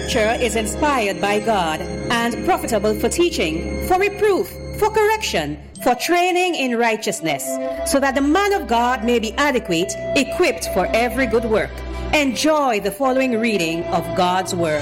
Scripture is inspired by God and profitable for teaching, for reproof, for correction, for training in righteousness, so that the man of God may be adequate, equipped for every good work. Enjoy the following reading of God's Word.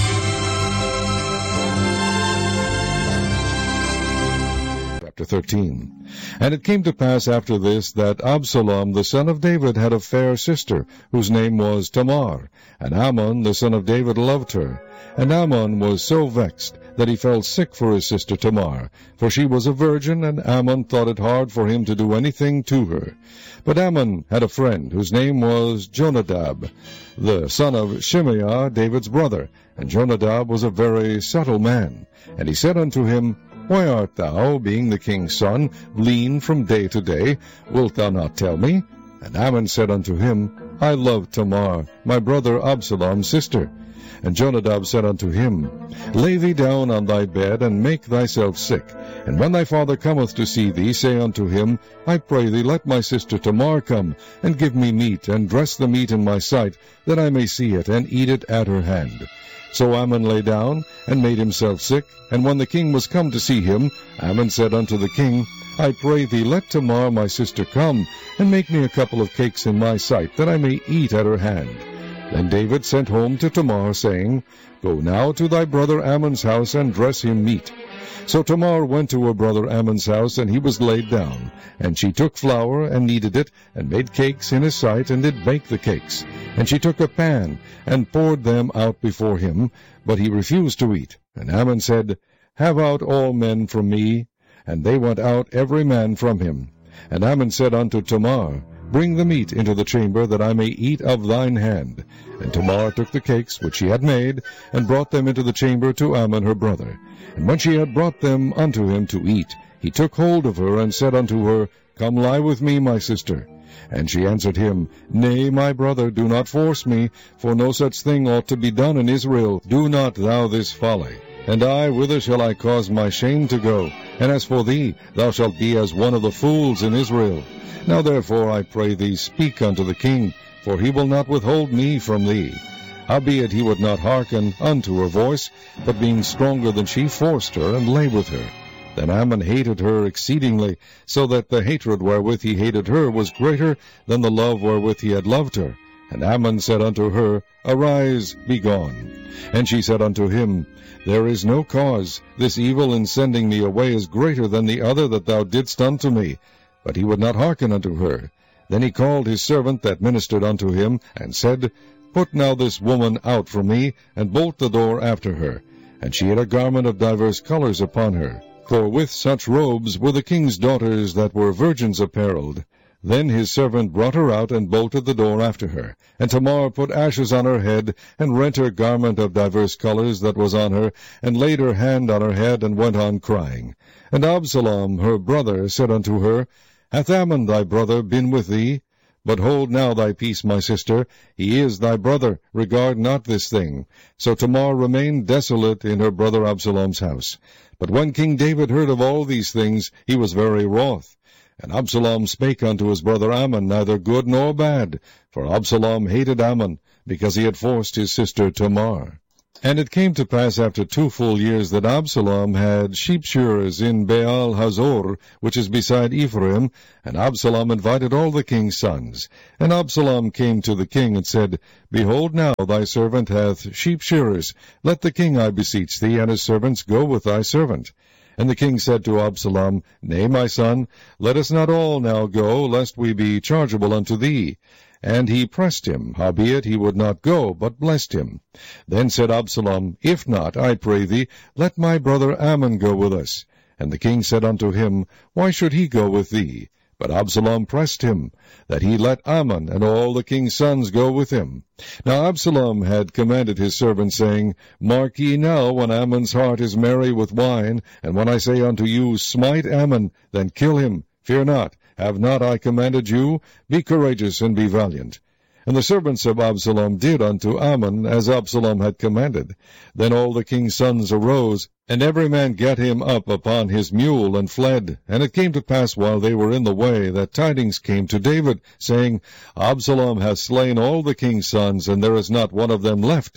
Chapter 13. And it came to pass after this that Absalom the son of David had a fair sister, whose name was Tamar. And Amnon the son of David loved her. And Amnon was so vexed that he fell sick for his sister Tamar, for she was a virgin, and Amnon thought it hard for him to do anything to her. But Amnon had a friend, whose name was Jonadab, the son of Shimeah, David's brother. And Jonadab was a very subtle man. And he said unto him, Why art thou, being the king's son, lean from day to day? Wilt thou not tell me? And Amnon said unto him, I love Tamar, my brother Absalom's sister. And Jonadab said unto him, Lay thee down on thy bed, and make thyself sick. And when thy father cometh to see thee, say unto him, I pray thee, let my sister Tamar come, and give me meat, and dress the meat in my sight, that I may see it, and eat it at her hand. So Amnon lay down, and made himself sick. And when the king was come to see him, Amnon said unto the king, I pray thee, let Tamar my sister come, and make me a couple of cakes in my sight, that I may eat at her hand. Then David sent home to Tamar, saying, Go now to thy brother Amnon's house, and dress him meat. So Tamar went to her brother Amnon's house, and he was laid down. And she took flour, and kneaded it, and made cakes in his sight, and did bake the cakes. And she took a pan, and poured them out before him, but he refused to eat. And Amnon said, Have out all men from me. And they went out every man from him. And Amnon said unto Tamar, Bring the meat into the chamber, that I may eat of thine hand. And Tamar took the cakes which she had made, and brought them into the chamber to Amnon her brother. And when she had brought them unto him to eat, he took hold of her, and said unto her, Come lie with me, my sister. And she answered him, Nay, my brother, do not force me, for no such thing ought to be done in Israel. Do not thou this folly. And I, whither shall I cause my shame to go? And as for thee, thou shalt be as one of the fools in Israel. Now therefore, I pray thee, speak unto the king, for he will not withhold me from thee. Howbeit he would not hearken unto her voice, but being stronger than she, forced her, and lay with her. Then Amnon hated her exceedingly, so that the hatred wherewith he hated her was greater than the love wherewith he had loved her. And Amnon said unto her, Arise, be gone. And she said unto him, There is no cause. This evil in sending me away is greater than the other that thou didst unto me. But he would not hearken unto her. Then he called his servant that ministered unto him, and said, Put now this woman out from me, and bolt the door after her. And she had a garment of divers colors upon her. For with such robes were the king's daughters that were virgins apparelled. Then his servant brought her out, and bolted the door after her. And Tamar put ashes on her head, and rent her garment of divers colors that was on her, and laid her hand on her head, and went on crying. And Absalom her brother said unto her, Hath Amnon thy brother been with thee? But hold now thy peace, my sister. He is thy brother. Regard not this thing. So Tamar remained desolate in her brother Absalom's house. But when King David heard of all these things, he was very wroth. And Absalom spake unto his brother Amnon neither good nor bad, for Absalom hated Amnon, because he had forced his sister Tamar. And it came to pass after 2 full years that Absalom had sheep shearers in Baal Hazor, which is beside Ephraim, and Absalom invited all the king's sons. And Absalom came to the king, and said, Behold now, thy servant hath sheep shearers. Let the king, I beseech thee, and his servants go with thy servant. And the king said to Absalom, Nay, my son, let us not all now go, lest we be chargeable unto thee. And he pressed him, howbeit he would not go, but blessed him. Then said Absalom, If not, I pray thee, let my brother Amnon go with us. And the king said unto him, Why should he go with thee? But Absalom pressed him, that he let Amnon and all the king's sons go with him. Now Absalom had commanded his servants, saying, Mark ye now, when Amnon's heart is merry with wine, and when I say unto you, Smite Amnon, then kill him. Fear not. Have not I commanded you? Be courageous and be valiant. And the servants of Absalom did unto Amnon as Absalom had commanded. Then all the king's sons arose, and every man gat him up upon his mule, and fled. And it came to pass, while they were in the way, that tidings came to David, saying, Absalom hath slain all the king's sons, and there is not one of them left.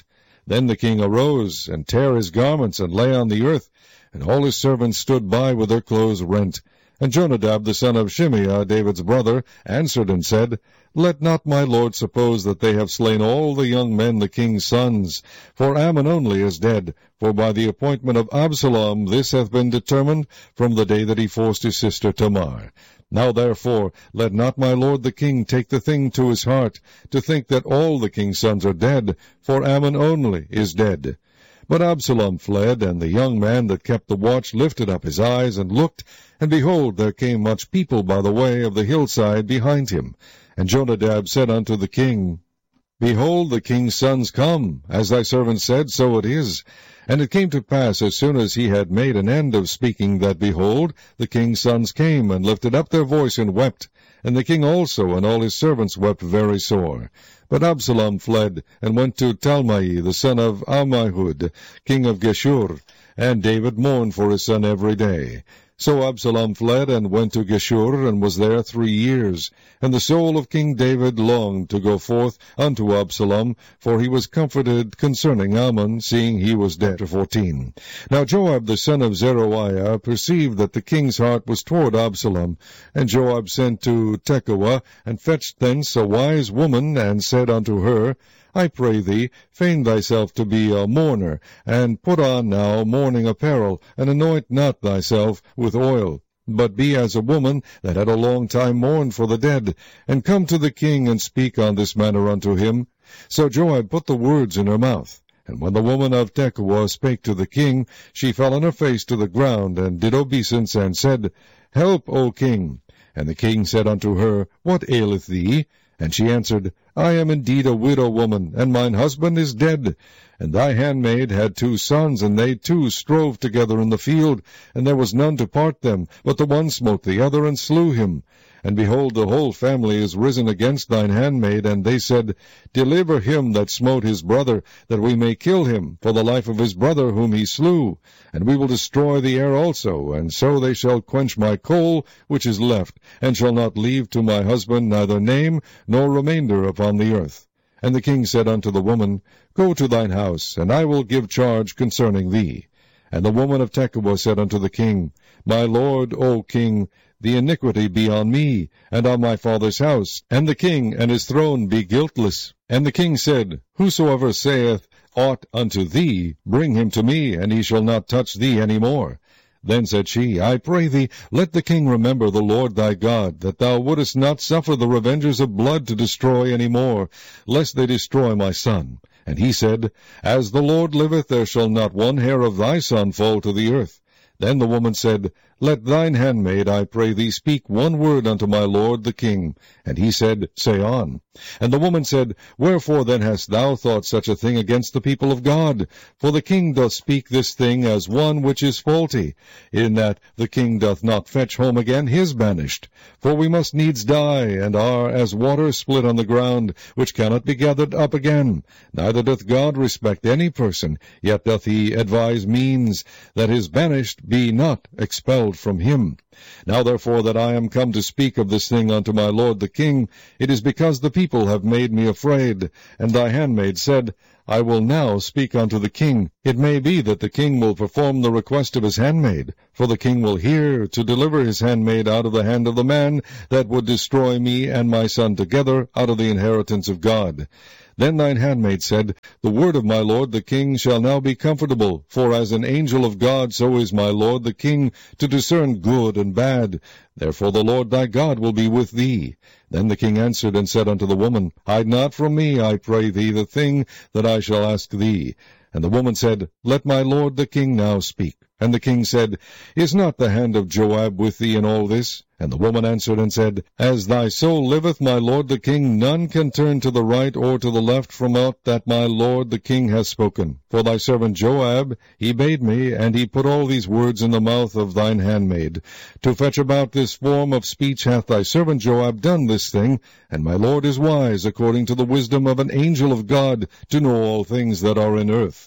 Then the king arose, and tare his garments, and lay on the earth, and all his servants stood by with their clothes rent. And Jonadab the son of Shimeah, David's brother, answered and said, Let not my lord suppose that they have slain all the young men the king's sons, for Ammon only is dead. For by the appointment of Absalom this hath been determined from the day that he forced his sister Tamar. Now therefore let not my lord the king take the thing to his heart, to think that all the king's sons are dead, for Ammon only is dead. But Absalom fled, and the young man that kept the watch lifted up his eyes, and looked, and behold, there came much people by the way of the hillside behind him. And Jonadab said unto the king, Behold, the king's sons come, as thy servant said, so it is. And it came to pass, as soon as he had made an end of speaking, that, behold, the king's sons came, and lifted up their voice, and wept. And the king also and all his servants wept very sore. But Absalom fled, and went to Talmai, the son of Ammihud, king of Geshur. And David mourned for his son every day. So Absalom fled, and went to Geshur, and was there 3 years. And the soul of King David longed to go forth unto Absalom, for he was comforted concerning Ammon, seeing he was dead. 14. Now Joab the son of Zeruiah perceived that the king's heart was toward Absalom. And Joab sent to Tekoa, and fetched thence a wise woman, and said unto her, I pray thee, feign thyself to be a mourner, and put on now mourning apparel, and anoint not thyself with oil. But be as a woman that had a long time mourned for the dead, and come to the king, and speak on this manner unto him. So Joab put the words in her mouth. And when the woman of Tekoa spake to the king, she fell on her face to the ground, and did obeisance, and said, Help, O king. And the king said unto her, What aileth thee? And she answered, I am indeed a widow woman, and mine husband is dead. And thy handmaid had 2 sons, and they 2 strove together in the field, and there was none to part them, but the one smote the other, and slew him. And behold, the whole family is risen against thine handmaid, and they said, Deliver him that smote his brother, that we may kill him, for the life of his brother whom he slew. And we will destroy the heir also, and so they shall quench my coal which is left, and shall not leave to my husband neither name nor remainder upon the earth. And the king said unto the woman, Go to thine house, and I will give charge concerning thee. And the woman of Tekoa said unto the king, My lord, O king, the iniquity be on me, and on my father's house, and the king and his throne be guiltless. And the king said, Whosoever saith aught unto thee, bring him to me, and he shall not touch thee any more. Then said she, I pray thee, let the king remember the Lord thy God, that thou wouldest not suffer the revengers of blood to destroy any more, lest they destroy my son. And he said, As the Lord liveth, there shall not one hair of thy son fall to the earth. Then the woman said, Let thine handmaid, I pray thee, speak one word unto my lord the king. And he said, Say on. And the woman said, Wherefore then hast thou thought such a thing against the people of God? For the king doth speak this thing as one which is faulty, in that the king doth not fetch home again his banished. For we must needs die, and are as water split on the ground, which cannot be gathered up again. Neither doth God respect any person, yet doth he advise means, that his banished be not expelled from him. Now therefore that I am come to speak of this thing unto my lord the king, it is because the people have made me afraid. And thy handmaid said, I will now speak unto the king. It may be that the king will perform the request of his handmaid, for the king will hear to deliver his handmaid out of the hand of the man that would destroy me and my son together out of the inheritance of God. Then thine handmaid said, The word of my lord the king shall now be comfortable, for as an angel of God so is my lord the king to discern good and bad. Therefore the Lord thy God will be with thee. Then the king answered and said unto the woman, Hide not from me, I pray thee, the thing that I shall ask thee. And the woman said, Let my lord the king now speak. And the king said, Is not the hand of Joab with thee in all this? And the woman answered and said, As thy soul liveth, my lord the king, none can turn to the right or to the left from aught that my lord the king hath spoken. For thy servant Joab, he bade me, and he put all these words in the mouth of thine handmaid. To fetch about this form of speech hath thy servant Joab done this thing, and my lord is wise, according to the wisdom of an angel of God, to know all things that are in earth.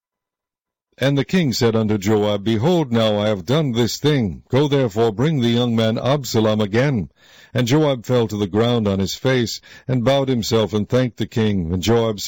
And the king said unto Joab, Behold, now I have done this thing. Go therefore, bring the young man Absalom again. And Joab fell to the ground on his face, and bowed himself, and thanked the king. And Joab said,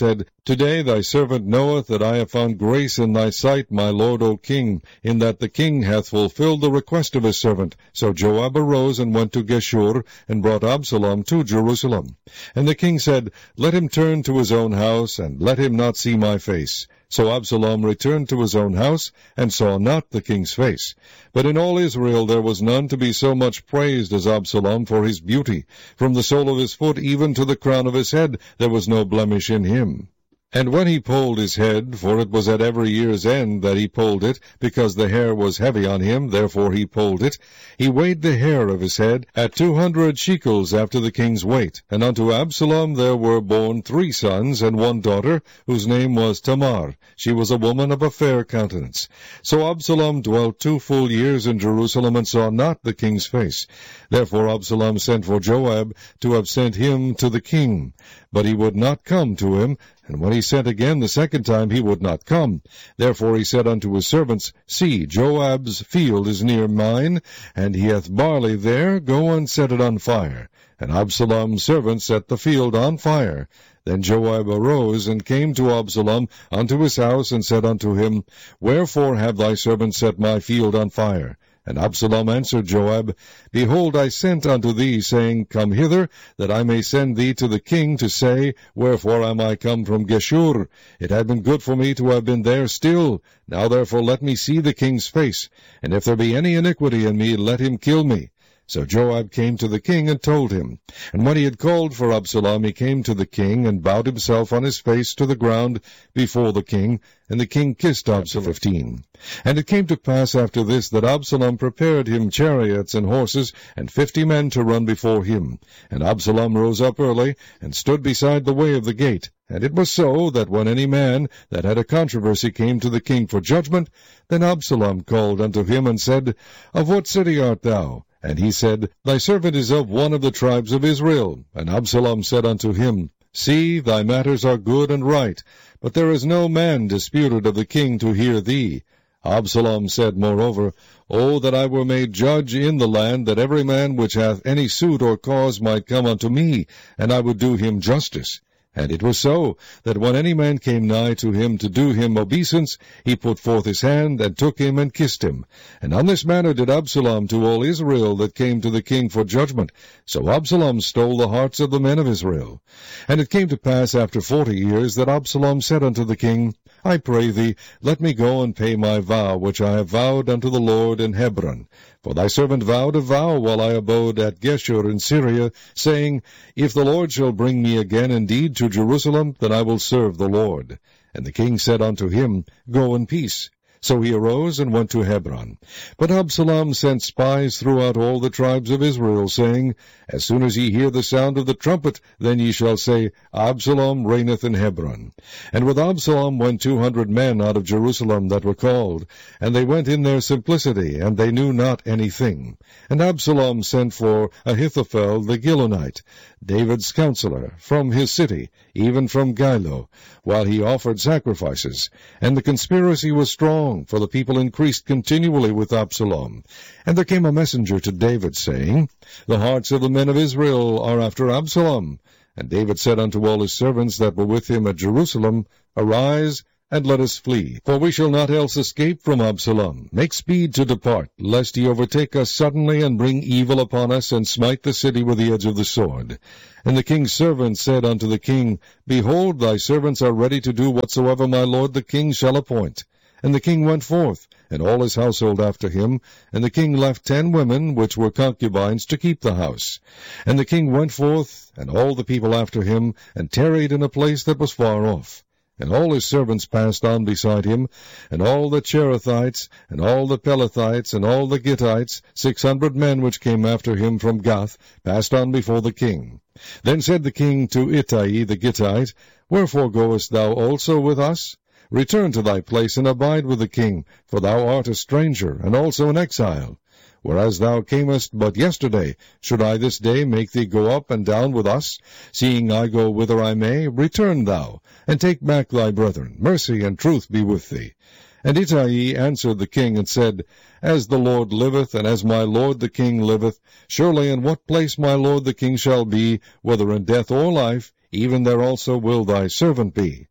Today thy servant knoweth that I have found grace in thy sight, my lord, O king, in that the king hath fulfilled the request of his servant. So Joab arose and went to Geshur, and brought Absalom to Jerusalem. And the king said, Let him turn to his own house, and let him not see my face. So Absalom returned to his own house, and saw not the king's face. But in all Israel there was none to be so much praised as Absalom for his beauty. From the sole of his foot even to the crown of his head there was no blemish in him. And when he polled his head, for it was at every year's end that he polled it, because the hair was heavy on him, therefore he polled it, he weighed the hair of his head at 200 shekels after the king's weight. And unto Absalom there were born 3 sons and 1 daughter, whose name was Tamar. She was a woman of a fair countenance. So Absalom dwelt 2 full years in Jerusalem, and saw not the king's face. Therefore Absalom sent for Joab to have sent him to the king. But he would not come to him, and when he sent again the second time, he would not come. Therefore he said unto his servants, See, Joab's field is near mine, and he hath barley there, go and set it on fire. And Absalom's servants set the field on fire. Then Joab arose, and came to Absalom unto his house, and said unto him, Wherefore have thy servants set my field on fire? And Absalom answered Joab, Behold, I sent unto thee, saying, Come hither, that I may send thee to the king, to say, Wherefore am I come from Geshur? It had been good for me to have been there still. Now therefore let me see the king's face, and if there be any iniquity in me, let him kill me. So Joab came to the king and told him. And when he had called for Absalom, he came to the king, and bowed himself on his face to the ground before the king. And the king kissed Absalom. 15. And it came to pass after this, that Absalom prepared him chariots and horses, and 50 men to run before him. And Absalom rose up early, and stood beside the way of the gate. And it was so, that when any man that had a controversy came to the king for judgment, then Absalom called unto him, and said, Of what city art thou? And he said, Thy servant is of one of the tribes of Israel. And Absalom said unto him, See, thy matters are good and right, but there is no man disputed of the king to hear thee. Absalom said moreover, O that I were made judge in the land, that every man which hath any suit or cause might come unto me, and I would do him justice. And it was so, that when any man came nigh to him to do him obeisance, he put forth his hand, and took him, and kissed him. And on this manner did Absalom to all Israel that came to the king for judgment. So Absalom stole the hearts of the men of Israel. And it came to pass after 40 years, that Absalom said unto the king, I pray thee, let me go and pay my vow, which I have vowed unto the Lord in Hebron. For thy servant vowed a vow while I abode at Geshur in Syria, saying, If the Lord shall bring me again indeed to Jerusalem, then I will serve the Lord. And the king said unto him, Go in peace. So he arose and went to Hebron. But Absalom sent spies throughout all the tribes of Israel, saying, As soon as ye hear the sound of the trumpet, then ye shall say, Absalom reigneth in Hebron. And with Absalom went 200 men out of Jerusalem that were called, and they went in their simplicity, and they knew not anything. And Absalom sent for Ahithophel the Gilonite, David's counselor, from his city, even from Gilo, while he offered sacrifices. And the conspiracy was strong, for the people increased continually with Absalom. And there came a messenger to David, saying, The hearts of the men of Israel are after Absalom. And David said unto all his servants that were with him at Jerusalem, Arise, and let us flee, for we shall not else escape from Absalom. Make speed to depart, lest he overtake us suddenly, and bring evil upon us, and smite the city with the edge of the sword. And the king's servants said unto the king, Behold, thy servants are ready to do whatsoever my lord the king shall appoint. And the king went forth, and all his household after him, and the king left 10 women, which were concubines, to keep the house. And the king went forth, and all the people after him, and tarried in a place that was far off. And all his servants passed on beside him, and all the Cherethites, and all the Pelethites, and all the Gittites, 600 men which came after him from Gath, passed on before the king. Then said the king to Ittai the Gittite, Wherefore goest thou also with us? Return to thy place, and abide with the king, for thou art a stranger, and also an exile. Whereas thou camest but yesterday, should I this day make thee go up and down with us? Seeing I go whither I may, return thou, and take back thy brethren. Mercy and truth be with thee. And Ittai answered the king, and said, As the Lord liveth, and as my lord the king liveth, surely in what place my lord the king shall be, whether in death or life, even there also will thy servant be.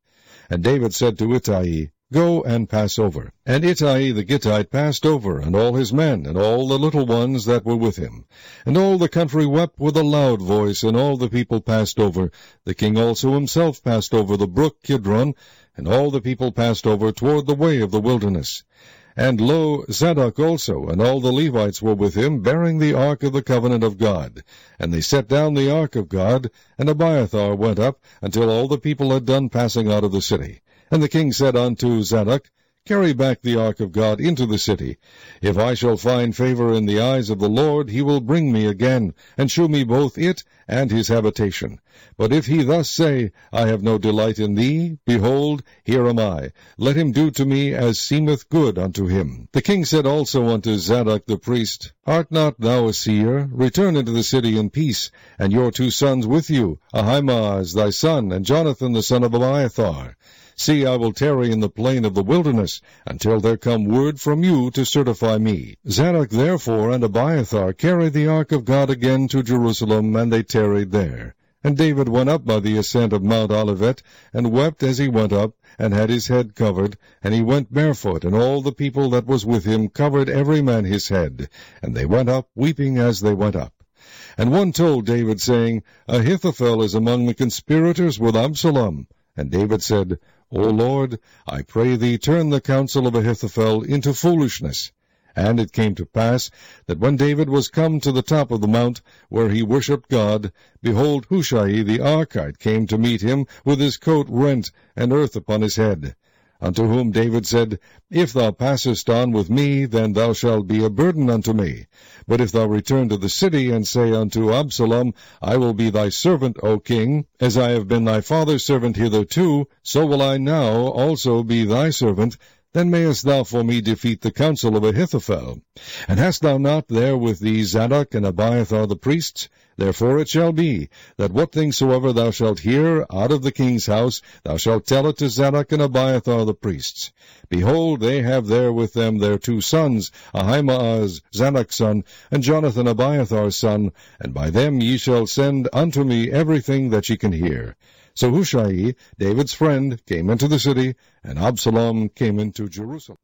And David said to Ittai, Go and pass over. And Ittai the Gittite passed over, and all his men, and all the little ones that were with him. And all the country wept with a loud voice, and all the people passed over. The king also himself passed over the brook Kidron, and all the people passed over toward the way of the wilderness. And lo, Zadok also, and all the Levites were with him, bearing the ark of the covenant of God. And they set down the ark of God, and Abiathar went up, until all the people had done passing out of the city. And the king said unto Zadok, Carry back the ark of God into the city. If I shall find favor in the eyes of the Lord, he will bring me again, and shew me both it and his habitation. But if he thus say, I have no delight in thee, behold, here am I. Let him do to me as seemeth good unto him. The king said also unto Zadok the priest, Art not thou a seer? Return into the city in peace, and your 2 sons with you, Ahimaaz thy son, and Jonathan the son of Abiathar. See, I will tarry in the plain of the wilderness, until there come word from you to certify me. Zadok therefore and Abiathar carried the ark of God again to Jerusalem, and they tarried there. And David went up by the ascent of Mount Olivet, and wept as he went up, and had his head covered, and he went barefoot, and all the people that was with him covered every man his head. And they went up, weeping as they went up. And one told David, saying, Ahithophel is among the conspirators with Absalom. And David said, O Lord, I pray thee, turn the counsel of Ahithophel into foolishness. And it came to pass that when David was come to the top of the mount, where he worshipped God, behold, Hushai the Archite came to meet him, with his coat rent, and earth upon his head. Unto whom David said, If thou passest on with me, then thou shalt be a burden unto me. But if thou return to the city, and say unto Absalom, I will be thy servant, O king, as I have been thy father's servant hitherto, so will I now also be thy servant, then mayest thou for me defeat the counsel of Ahithophel. And hast thou not there with thee Zadok and Abiathar the priests? Therefore it shall be, that what things soever thou shalt hear out of the king's house, thou shalt tell it to Zadok and Abiathar the priests. Behold, they have there with them their 2 sons, Ahimaaz, Zadok's son, and Jonathan Abiathar's son, and by them ye shall send unto me everything that ye can hear. So Hushai, David's friend, came into the city, and Absalom came into Jerusalem.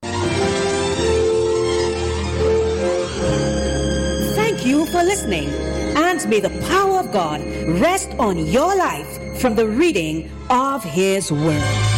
Thank you for listening, and may the power of God rest on your life from the reading of His Word.